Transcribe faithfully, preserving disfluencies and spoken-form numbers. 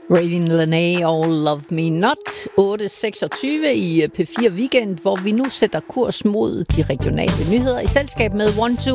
Ravin Laney og Love Me Not, otte seksogtyve i P fire Weekend, hvor vi nu sætter kurs mod de regionale nyheder i selskab med one two